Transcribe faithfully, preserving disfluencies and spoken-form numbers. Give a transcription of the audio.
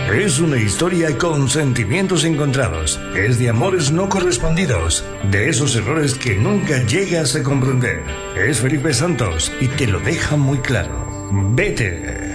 Es una historia con sentimientos encontrados. Es de amores no correspondidos. De esos errores que nunca llegas a comprender. Es Felipe Santos y te lo deja muy claro. Vete.